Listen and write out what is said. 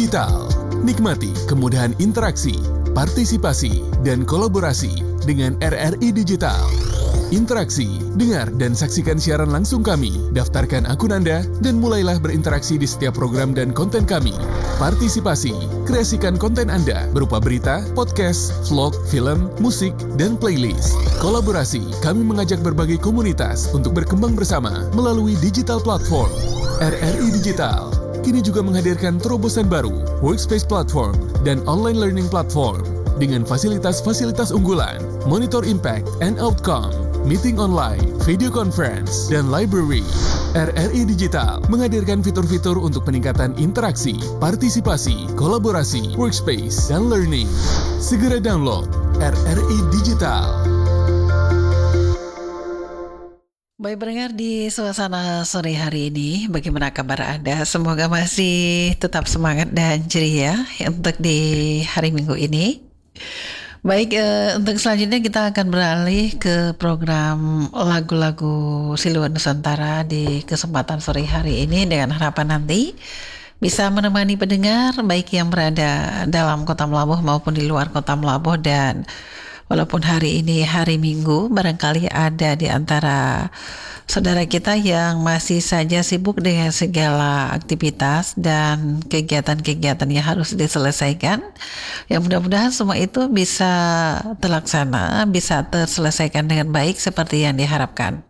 Digital. Nikmati kemudahan interaksi, partisipasi, dan kolaborasi dengan RRI Digital. Interaksi, dengar dan saksikan siaran langsung kami, daftarkan akun Anda, dan mulailah berinteraksi di setiap program dan konten kami. Partisipasi, kreasikan konten Anda berupa berita, podcast, vlog, film, musik, dan playlist. Kolaborasi, kami mengajak berbagai komunitas untuk berkembang bersama melalui digital platform. RRI Digital kini juga menghadirkan terobosan baru, workspace platform, dan online learning platform dengan fasilitas-fasilitas unggulan, monitor impact and outcome, meeting online, video conference, dan library. RRI Digital menghadirkan fitur-fitur untuk peningkatan interaksi, partisipasi, kolaborasi, workspace, dan learning. Segera download RRI Digital. Baik pendengar, di suasana sore hari ini, bagaimana kabar Anda? Semoga masih tetap semangat dan ceria untuk di hari Minggu ini. Baik, untuk selanjutnya kita akan beralih ke program lagu-lagu Siluan Nusantara di kesempatan sore hari ini dengan harapan nanti bisa menemani pendengar baik yang berada dalam Kota Melabuh maupun di luar Kota Melabuh. Dan walaupun hari ini hari Minggu, barangkali ada di antara saudara kita yang masih saja sibuk dengan segala aktivitas dan kegiatan-kegiatan yang harus diselesaikan. Ya, mudah-mudahan semua itu bisa terlaksana, bisa terselesaikan dengan baik seperti yang diharapkan.